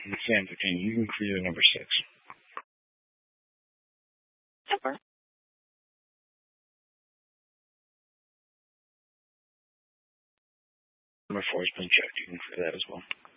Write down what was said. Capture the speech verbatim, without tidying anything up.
Sam Virginia, you can clear number six. Okay. Number four has been checked. You can clear that as well.